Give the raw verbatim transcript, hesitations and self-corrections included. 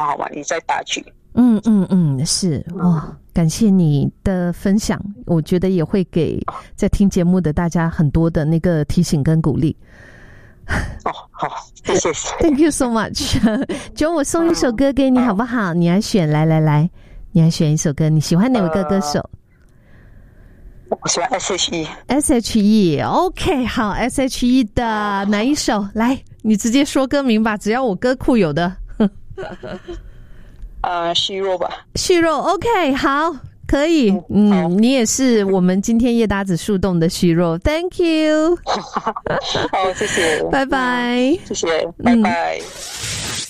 好嘛，你再打去。 嗯嗯嗯，是哇，感谢你的分享，我觉得也会给在听节目的大家很多的那个提醒跟鼓励。 哦，好，谢谢。 Thank you so much 。就我送一首歌给你好不好？你来选，来来来，你来选一首歌，你喜欢哪位歌手？ 呃、我喜欢 S H E。S H E，OK， 好 ，S H E 的哪一首？来，你直接说歌名吧，只要我歌库有的。 呃，虚弱吧。 虚弱 ，OK， 好，可以。嗯，嗯你也是我们今天夜搭子树洞的虚弱 ，Thank you。 好，谢谢， 拜拜。 谢谢，拜拜。嗯